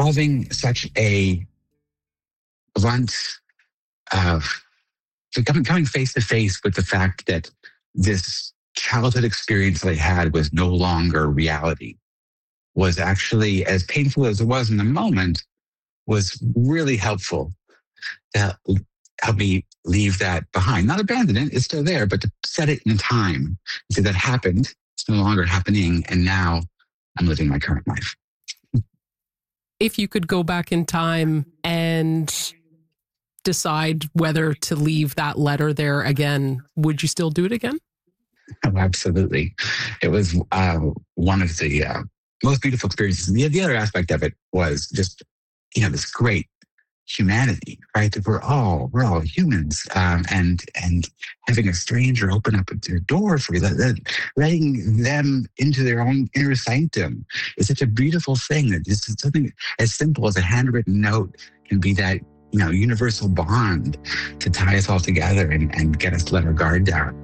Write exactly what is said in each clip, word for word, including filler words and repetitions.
having such a blunt, uh, so coming, coming face to face with the fact that this childhood experience that I had was no longer reality was actually, as painful as it was in the moment, was really helpful to help me leave that behind. Not abandon it, it's still there, but to set it in time. So that happened, it's no longer happening, and now I'm living my current life. If you could go back in time and decide whether to leave that letter there again, would you still do it again? Oh, absolutely. It was uh, one of the uh, most beautiful experiences. The, the other aspect of it was just, you know, this great humanity, right? That we're all, we're all humans. Um, and, and having a stranger open up their door for you, that, that, letting them into their own inner sanctum is such a beautiful thing that just something as simple as a handwritten note can be that, you know, universal bond to tie us all together and, and get us to let our guard down.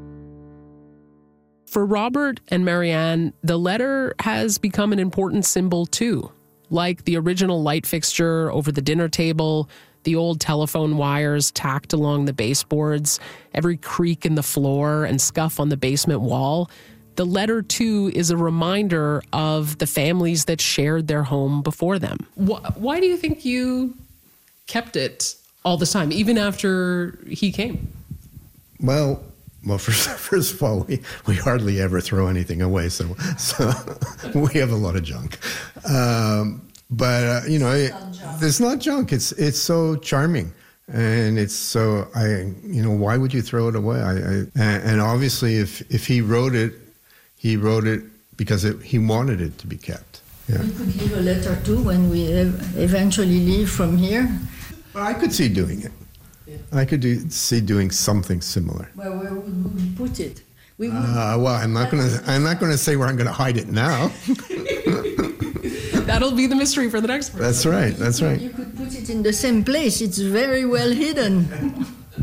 For Robert and Marianne, the letter has become an important symbol too, like the original light fixture over the dinner table, the old telephone wires tacked along the baseboards, every creak in the floor and scuff on the basement wall. The letter, too, is a reminder of the families that shared their home before them. Why do you think you kept it all this time, even after he came? Well, well, first, first of all, we, we hardly ever throw anything away, so so we have a lot of junk. Um, but uh, you know, it, it's not junk. It's it's so charming, and it's so I you know why would you throw it away? I, I and, and obviously, if if he wrote it, he wrote it because it, he wanted it to be kept. Yeah. We could leave a letter too when we eventually leave from here. Well, I could see doing it. I could do, see doing something similar. Well, where would we put it? We would, uh, well, I'm not going to. I'm not going to say where I'm going to hide it now. That'll be the mystery for the next person. That's right. That's right. You could put it in the same place. It's very well hidden.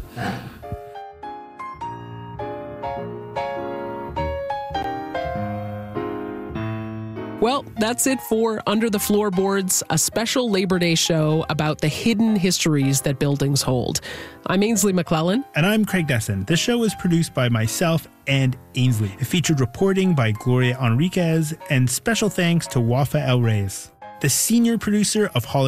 Well, that's it for Under the Floorboards, a special Labor Day show about the hidden histories that buildings hold. I'm Ainsley McClellan. And I'm Craig Desson. This show was produced by myself and Ainsley. It featured reporting by Gloria Enriquez, and special thanks to Wafa El Reyes. The senior producer of Holiday